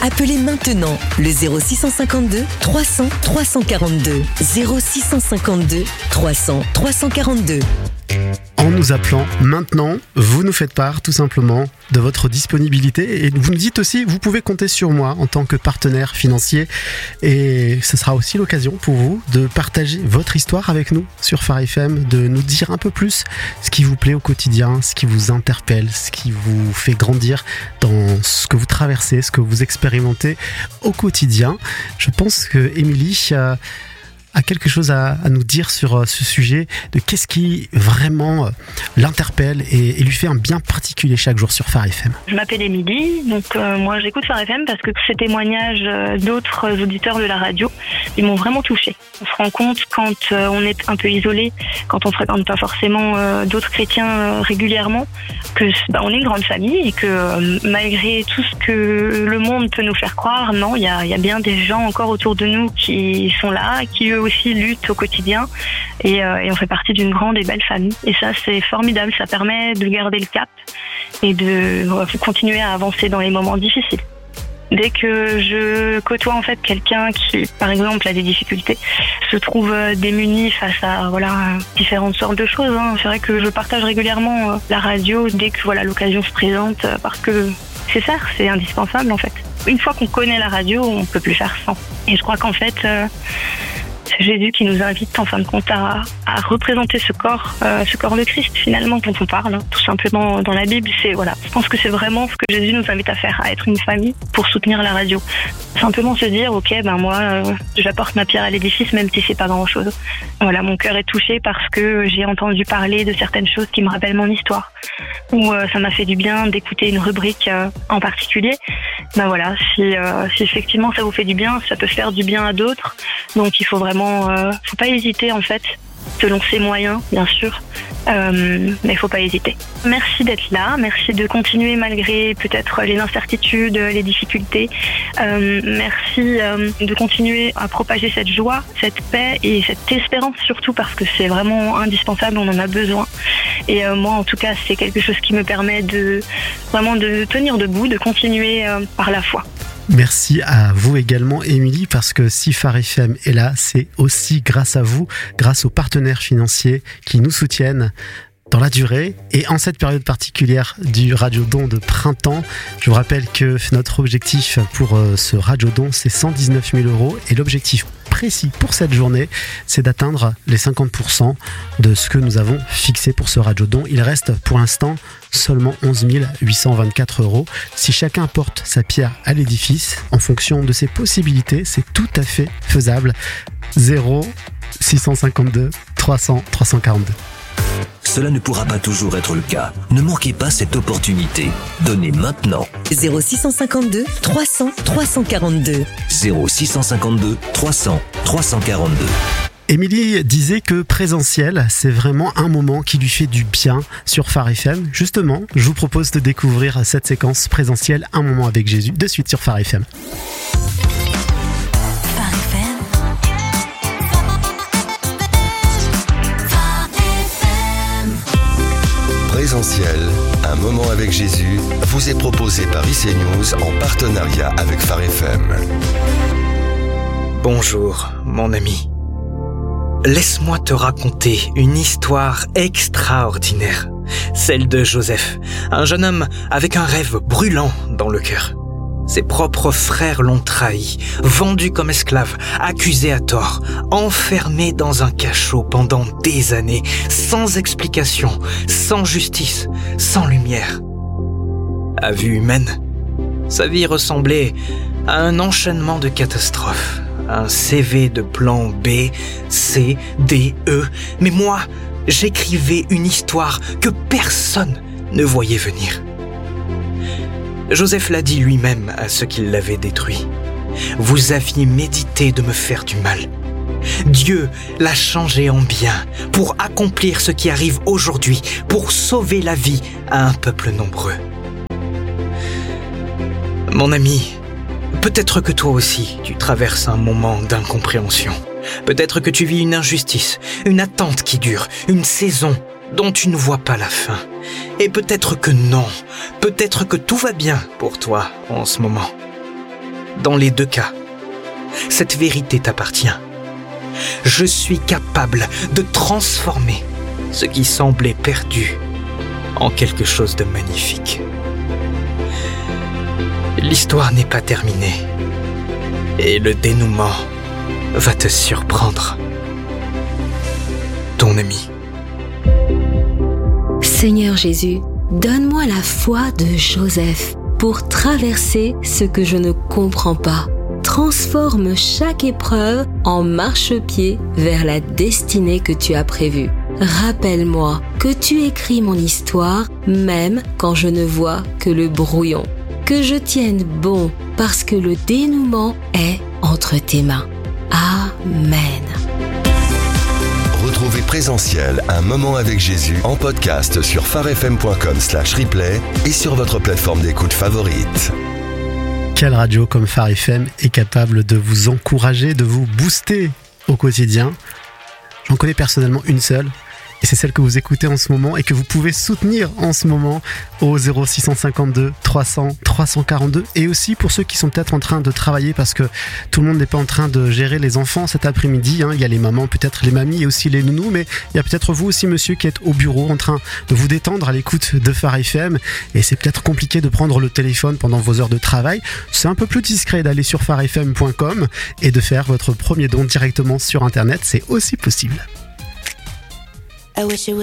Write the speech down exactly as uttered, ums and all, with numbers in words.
Appelez maintenant le zéro six cent cinquante-deux trois cents trois cent quarante-deux. zéro six cent cinquante-deux trois cents trois cent quarante-deux. En nous appelant maintenant, vous nous faites part tout simplement de votre disponibilité et vous nous dites aussi, vous pouvez compter sur moi en tant que partenaire financier et ce sera aussi l'occasion pour vous de partager votre histoire avec nous sur Phare F M, de nous dire un peu plus ce qui vous plaît au quotidien, ce qui vous interpelle, ce qui vous fait grandir dans ce que vous traversez, ce que vous expérimentez au quotidien. Je pense que Émilie a a quelque chose à, à nous dire sur ce sujet de qu'est-ce qui vraiment l'interpelle et, et lui fait un bien particulier chaque jour sur Phare F M. Je m'appelle Émilie, donc euh, moi j'écoute Phare F M parce que ces témoignages euh, d'autres auditeurs de la radio, ils m'ont vraiment touchée. On se rend compte quand euh, on est un peu isolé, quand on ne fréquente pas forcément euh, d'autres chrétiens euh, régulièrement, que bah, on est une grande famille et que euh, malgré tout ce que le monde peut nous faire croire, non, il y a, y a bien des gens encore autour de nous qui sont là, qui eux aussi luttent au quotidien et, euh, et on fait partie d'une grande et belle famille et ça c'est formidable, ça permet de garder le cap et de euh, continuer à avancer dans les moments difficiles. Dès que je côtoie en fait quelqu'un qui, par exemple, a des difficultés, se trouve démuni face à voilà différentes sortes de choses, hein. C'est vrai que je partage régulièrement euh, la radio dès que voilà l'occasion se présente euh, parce que c'est ça, c'est indispensable en fait. Une fois qu'on connaît la radio, on peut plus faire sans. Et je crois qu'en fait euh, c'est Jésus qui nous invite en fin de compte à, à représenter ce corps, euh, ce corps de Christ finalement dont on parle, hein, tout simplement dans la Bible. C'est voilà, je pense que c'est vraiment ce que Jésus nous invite à faire, à être une famille pour soutenir la radio. Simplement se dire, ok, ben moi, euh, j'apporte ma pierre à l'édifice même si c'est pas grand chose. Voilà, mon cœur est touché parce que j'ai entendu parler de certaines choses qui me rappellent mon histoire. Ou euh, ça m'a fait du bien d'écouter une rubrique euh, en particulier. Ben voilà, si, euh, si effectivement ça vous fait du bien, ça peut faire du bien à d'autres. Donc il faut vraiment, euh, faut pas hésiter en fait, selon ses moyens bien sûr, euh, mais il faut pas hésiter. Merci d'être là, merci de continuer malgré peut-être les incertitudes, les difficultés. Euh, merci euh, de continuer à propager cette joie, cette paix et cette espérance surtout parce que c'est vraiment indispensable, on en a besoin. Et euh, moi en tout cas c'est quelque chose qui me permet de vraiment de tenir debout, de continuer euh, par la foi. Merci à vous également, Émilie, parce que si Phare F M est là, c'est aussi grâce à vous, grâce aux partenaires financiers qui nous soutiennent dans la durée et en cette période particulière du Radio-Don de printemps. Je vous rappelle que notre objectif pour ce Radio-Don, c'est cent dix-neuf mille euros et l'objectif précis pour cette journée, c'est d'atteindre les cinquante pour cent de ce que nous avons fixé pour ce Radio-Don. Il reste pour l'instant seulement onze mille huit cent vingt-quatre euros. Si chacun porte sa pierre à l'édifice, en fonction de ses possibilités, c'est tout à fait faisable. zéro six cent cinquante-deux trois cents trois cent quarante-deux. Cela ne pourra pas toujours être le cas. Ne manquez pas cette opportunité. Donnez maintenant. zéro six cent cinquante-deux trois cents trois cent quarante-deux. zéro six cent cinquante-deux trois cents trois cent quarante-deux. Émilie disait que présentiel, c'est vraiment un moment qui lui fait du bien sur Phare F M. Justement, je vous propose de découvrir cette séquence présentielle, Un moment avec Jésus, de suite sur Phare F M. Présentiel, Un moment avec Jésus, vous est proposé par I C News en partenariat avec Phare F M. Bonjour, mon ami. Laisse-moi te raconter une histoire extraordinaire. Celle de Joseph, un jeune homme avec un rêve brûlant dans le cœur. Ses propres frères l'ont trahi, vendu comme esclave, accusé à tort, enfermé dans un cachot pendant des années, sans explication, sans justice, sans lumière. À vue humaine, sa vie ressemblait à un enchaînement de catastrophes, un C V de plan B, C, D, E. Mais moi, j'écrivais une histoire que personne ne voyait venir. Joseph l'a dit lui-même à ceux qui l'avaient détruit. « Vous aviez médité de me faire du mal. Dieu l'a changé en bien pour accomplir ce qui arrive aujourd'hui, pour sauver la vie à un peuple nombreux. » Mon ami, peut-être que toi aussi, tu traverses un moment d'incompréhension. Peut-être que tu vis une injustice, une attente qui dure, une saison dont tu ne vois pas la fin. Et peut-être que non, peut-être que tout va bien pour toi en ce moment. Dans les deux cas, cette vérité t'appartient. Je suis capable de transformer ce qui semblait perdu en quelque chose de magnifique. L'histoire n'est pas terminée et le dénouement va te surprendre. Ton ami. Seigneur Jésus, donne-moi la foi de Joseph pour traverser ce que je ne comprends pas. Transforme chaque épreuve en marchepied vers la destinée que tu as prévue. Rappelle-moi que tu écris mon histoire même quand je ne vois que le brouillon. Que je tienne bon parce que le dénouement est entre tes mains. Amen. Retrouvez Présentiel, un moment avec Jésus en podcast sur pharefm.com slash replay et sur votre plateforme d'écoute favorite. Quelle radio comme Phare F M est capable de vous encourager, de vous booster au quotidien? J'en connais personnellement une seule, et c'est celle que vous écoutez en ce moment et que vous pouvez soutenir en ce moment au zéro six cent cinquante-deux trois cents trois cent quarante-deux. Et aussi pour ceux qui sont peut-être en train de travailler, parce que tout le monde n'est pas en train de gérer les enfants cet après-midi, hein. Il y a les mamans, peut-être les mamies et aussi les nounous, mais il y a peut-être vous aussi, monsieur, qui êtes au bureau en train de vous détendre à l'écoute de Phare F M, et c'est peut-être compliqué de prendre le téléphone pendant vos heures de travail. C'est un peu plus discret d'aller sur phare f m point com et de faire votre premier don directement sur internet, c'est aussi possible. I wish it was